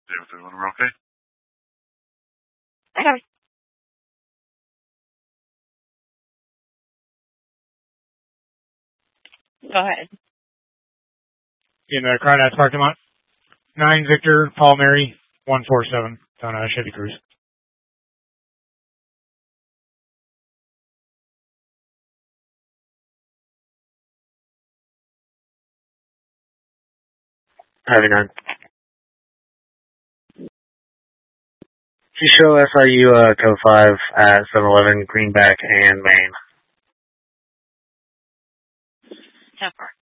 When we're okay? Okay. Go ahead. In the Crawdads parking lot. 9 Victor, Paul Mary, 147 on Chevy Cruise. Having none. You show SIU code 5 at 711 Greenback and Maine. So far.